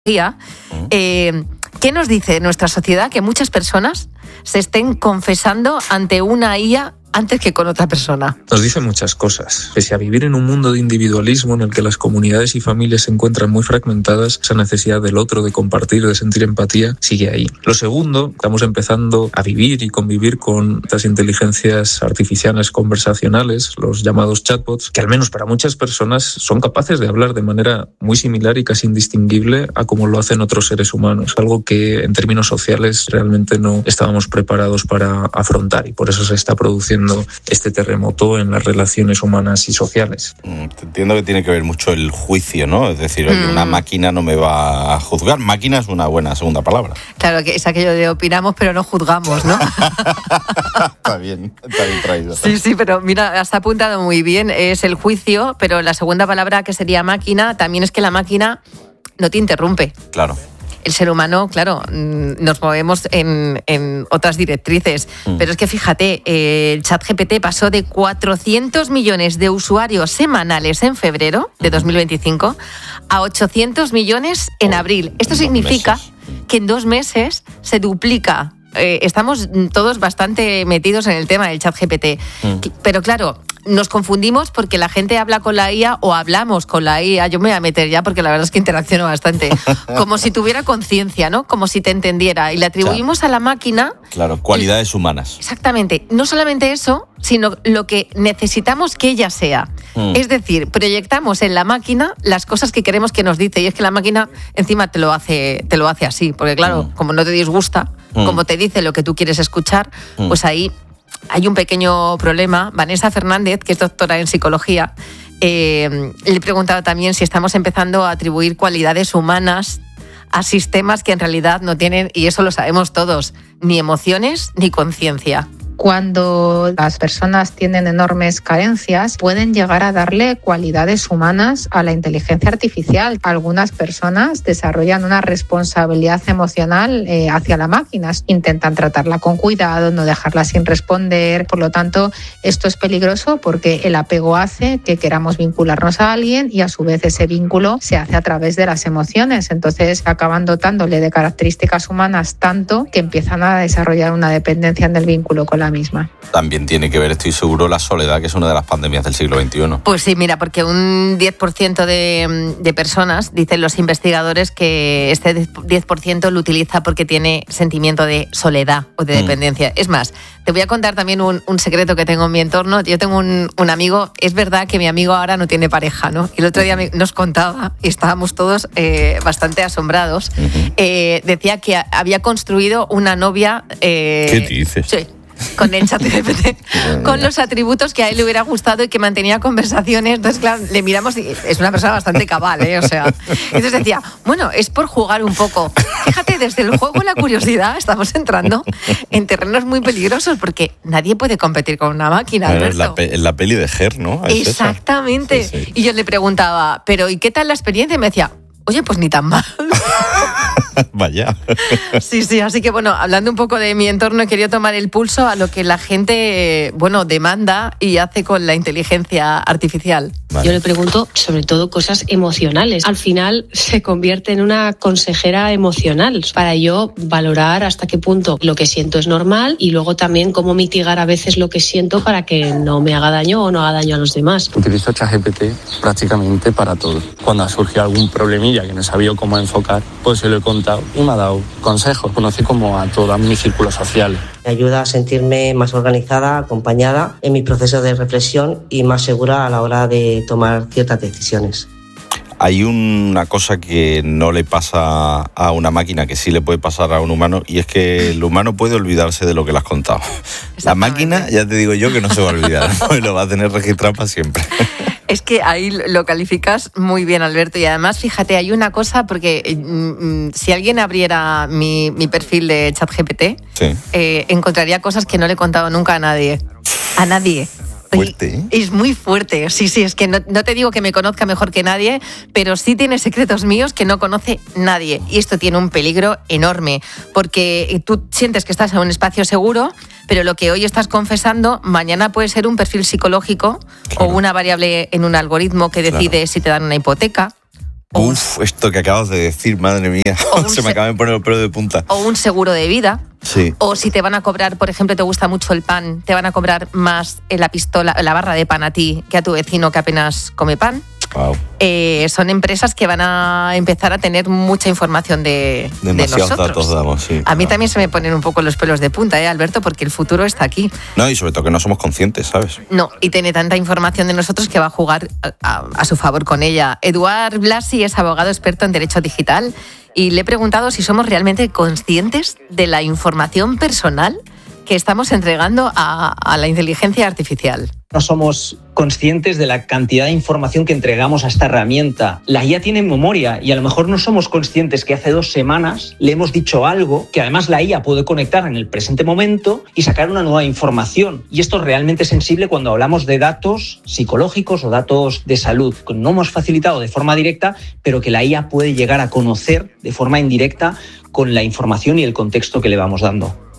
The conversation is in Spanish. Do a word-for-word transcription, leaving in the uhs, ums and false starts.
Eh, ¿Qué nos dice nuestra sociedad que muchas personas se estén confesando ante una I A antes que con otra persona? Nos dice muchas cosas. Pese a vivir en un mundo de individualismo en el que las comunidades y familias se encuentran muy fragmentadas, esa necesidad del otro, de compartir, de sentir empatía, sigue ahí. Lo segundo, estamos empezando a vivir y convivir con estas inteligencias artificiales conversacionales, los llamados chatbots, que al menos para muchas personas son capaces de hablar de manera muy similar y casi indistinguible a como lo hacen otros seres humanos. Algo que en términos sociales realmente no estábamos preparados para afrontar, y por eso se está produciendo este terremoto en las relaciones humanas y sociales. Entiendo que tiene que ver mucho el juicio, ¿no? Es decir, oye, una máquina no me va a juzgar. Máquina es una buena segunda palabra. Claro, que es aquello de opinamos pero no juzgamos, ¿no? Está bien, está bien traído. Sí, sí, pero mira, has apuntado muy bien, es el juicio, pero la segunda palabra, que sería máquina, también es que la máquina no te interrumpe. Claro. El ser humano, claro, nos movemos en, en otras directrices, mm. pero es que fíjate, eh, el ChatGPT pasó de cuatrocientos millones de usuarios semanales en febrero de dos mil veinticinco a ochocientos millones en abril. Esto significa que en dos meses se duplica. Eh, estamos todos bastante metidos en el tema del ChatGPT, mm. pero claro, nos confundimos porque la gente habla con la I A o hablamos con la I A. Yo me voy a meter ya porque la verdad es que interacciono bastante. Como si tuviera conciencia, ¿no? Como si te entendiera. Y le atribuimos claro. a la máquina... Claro, cualidades y, humanas. Exactamente. No solamente eso, sino lo que necesitamos que ella sea. Mm. Es decir, proyectamos en la máquina las cosas que queremos que nos dice. Y es que la máquina encima te lo hace, te lo hace así. Porque claro, mm. como no te disgusta, mm. como te dice lo que tú quieres escuchar, mm. pues ahí... hay un pequeño problema. Vanessa Fernández, que es doctora en psicología, eh, le he preguntado también si estamos empezando a atribuir cualidades humanas a sistemas que en realidad no tienen, y eso lo sabemos todos, ni emociones ni conciencia. Cuando las personas tienen enormes carencias, pueden llegar a darle cualidades humanas a la inteligencia artificial. Algunas personas desarrollan una responsabilidad emocional eh, hacia la máquina. Intentan tratarla con cuidado, no dejarla sin responder. Por lo tanto, esto es peligroso porque el apego hace que queramos vincularnos a alguien y a su vez ese vínculo se hace a través de las emociones. Entonces acaban dotándole de características humanas tanto que empiezan a desarrollar una dependencia en el vínculo con la misma. También tiene que ver, estoy seguro, la soledad, que es una de las pandemias del siglo veintiuno. Pues sí, mira, porque un diez por ciento de, de personas, dicen los investigadores, que este diez por ciento lo utiliza porque tiene sentimiento de soledad o de dependencia. Mm. Es más, te voy a contar también un, un secreto que tengo en mi entorno. Yo tengo un, un amigo, es verdad que mi amigo ahora no tiene pareja, ¿no? Y el otro día nos contaba, y estábamos todos eh, bastante asombrados, uh-huh. eh, decía que había construido una novia... Eh, ¿Qué dices? Sí. Con el ChatGPT, con los atributos que a él le hubiera gustado y que mantenía conversaciones. Entonces, claro, le miramos y es una persona bastante cabal, ¿eh? O sea, entonces decía, bueno, es por jugar un poco. Fíjate, desde el juego y la curiosidad estamos entrando en terrenos muy peligrosos porque nadie puede competir con una máquina, claro, Alberto. En la, pe- en la peli de Her, ¿no? ¿Es exactamente. Sí, sí. Y yo le preguntaba, ¿pero y qué tal la experiencia? Y me decía, oye, pues ni tan mal. Vaya. Sí, sí, así que bueno, hablando un poco de mi entorno, he querido tomar el pulso a lo que la gente, bueno, demanda y hace con la inteligencia artificial. Vale. Yo le pregunto sobre todo cosas emocionales. Al final se convierte en una consejera emocional para yo valorar hasta qué punto lo que siento es normal y luego también cómo mitigar a veces lo que siento para que no me haga daño o no haga daño a los demás. Utilizo ChatGPT prácticamente para todo. Cuando ha surgido algún problemilla que no sabía cómo enfocar, pues se lo he contado y me ha dado consejos. Conocí como a todo mi círculo social. Me ayuda a sentirme más organizada, acompañada en mi proceso de reflexión y más segura a la hora de tomar ciertas decisiones. Hay una cosa que no le pasa a una máquina, que sí le puede pasar a un humano, y es que el humano puede olvidarse de lo que le has contado. La máquina, ya te digo yo, que no se va a olvidar, ¿no? Y lo va a tener registrado para siempre. Es que ahí lo calificas muy bien, Alberto, y además, fíjate, hay una cosa, porque mm, si alguien abriera mi, mi perfil de ChatGPT, sí. eh, encontraría cosas que no le he contado nunca a nadie. A nadie. Fuerte, ¿eh? Es muy fuerte, sí, sí, es que no, no te digo que me conozca mejor que nadie, pero sí tiene secretos míos que no conoce nadie. Y esto tiene un peligro enorme, porque tú sientes que estás en un espacio seguro, pero lo que hoy estás confesando, mañana puede ser un perfil psicológico, claro, o una variable en un algoritmo que decide, claro, si te dan una hipoteca, Uf, esto que acabas de decir, madre mía, se me acaba de poner el pelo de punta. O un seguro de vida. Sí. O si te van a cobrar, por ejemplo, te gusta mucho el pan, te van a cobrar más en la pistola, la barra de pan a ti que a tu vecino que apenas come pan. Wow. Eh, son empresas que van a empezar a tener mucha información de, de nosotros. Datos damos, sí. A mí claro. también se me ponen un poco los pelos de punta, ¿eh, Alberto? Porque el futuro está aquí. No, y sobre todo que no somos conscientes, ¿sabes? No, y tiene tanta información de nosotros que va a jugar a, a, a su favor con ella. Eduard Blasi es abogado experto en Derecho Digital y le he preguntado si somos realmente conscientes de la información personal que estamos entregando a, a la inteligencia artificial. No somos conscientes de la cantidad de información que entregamos a esta herramienta. La I A tiene memoria y a lo mejor no somos conscientes que hace dos semanas le hemos dicho algo que además la I A puede conectar en el presente momento y sacar una nueva información. Y esto es realmente sensible cuando hablamos de datos psicológicos o datos de salud, que no hemos facilitado de forma directa, pero que la I A puede llegar a conocer de forma indirecta con la información y el contexto que le vamos dando.